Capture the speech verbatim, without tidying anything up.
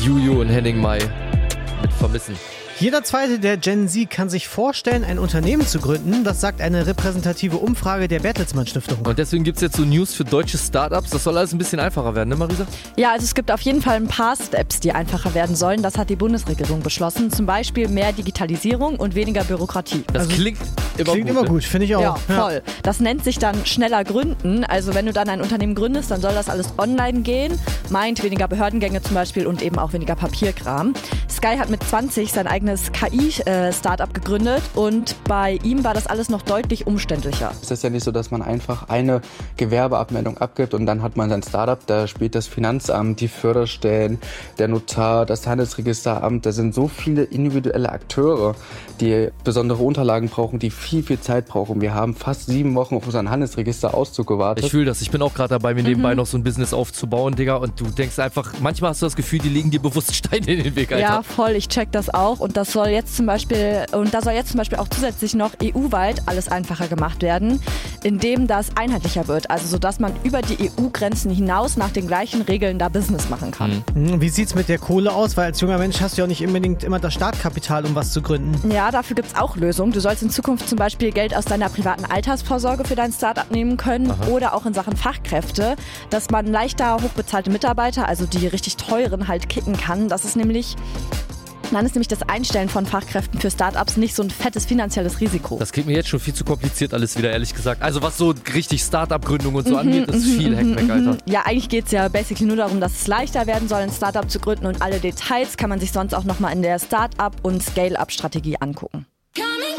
Juju und Henning Mai mit Vermissen. Jeder Zweite der Gen Z kann sich vorstellen, ein Unternehmen zu gründen. Das sagt eine repräsentative Umfrage der Bertelsmann Stiftung. Und deswegen gibt es jetzt so News für deutsche Startups. Das soll alles ein bisschen einfacher werden, ne Marisa? Ja, also es gibt auf jeden Fall ein paar Steps, die einfacher werden sollen. Das hat die Bundesregierung beschlossen. Zum Beispiel mehr Digitalisierung und weniger Bürokratie. Das Also, klingt immer Klingt gut. immer ne? gut, finde ich auch. Ja, voll. Das nennt sich dann schneller gründen. Also wenn du dann ein Unternehmen gründest, dann soll das alles online gehen. Meint weniger Behördengänge zum Beispiel und eben auch weniger Papierkram. Sky hat mit zwanzig sein eigenes K I-Startup gegründet und bei ihm war das alles noch deutlich umständlicher. Es ist ja nicht so, dass man einfach eine Gewerbeabmeldung abgibt und dann hat man sein Startup. Da spielt das Finanzamt, die Förderstellen, der Notar, das Handelsregisteramt. Da sind so viele individuelle Akteure, die besondere Unterlagen brauchen, die viel, viel Zeit brauchen. Wir haben fast sieben Wochen auf unseren Handelsregisterauszug gewartet. Ich fühle das. Ich bin auch gerade dabei, mir nebenbei noch so ein Business aufzubauen, Digga. Und du denkst einfach, manchmal hast du das Gefühl, die legen dir bewusst Steine in den Weg, Alter. Ja, voll, ich check das auch und das soll jetzt zum Beispiel, und da soll jetzt zum Beispiel auch zusätzlich noch E U-weit alles einfacher gemacht werden, indem das einheitlicher wird, also sodass man über die E U-Grenzen hinaus nach den gleichen Regeln da Business machen kann. Hm, Wie sieht's mit der Kohle aus? Weil als junger Mensch hast du ja auch nicht unbedingt immer das Startkapital, um was zu gründen. Ja, dafür gibt's auch Lösungen. Du sollst in Zukunft zum Beispiel Geld aus deiner privaten Altersvorsorge für dein Startup nehmen können. Aha. Oder auch in Sachen Fachkräfte, dass man leichter hochbezahlte Mitarbeiter, also die richtig teuren, halt kicken kann. Das ist nämlich Dann ist nämlich das Einstellen von Fachkräften für Startups nicht so ein fettes finanzielles Risiko. Das klingt mir jetzt schon viel zu kompliziert alles wieder, ehrlich gesagt. Also was so richtig Startup-Gründung und so angeht, ist viel Hackback, Alter. Ja, eigentlich geht es ja basically nur darum, dass es leichter werden soll, ein Startup zu gründen und alle Details kann man sich sonst auch nochmal in der Startup- und Scale-Up-Strategie angucken.